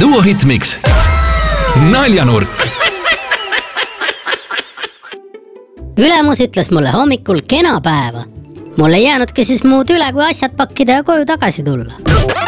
Duo Hitmix. Naljanurk. Ülemus ütles mulle hommikul kena päeva. Mul ei jäänudki siis muud üle, kui asjad pakkida ja koju tagasi tulla.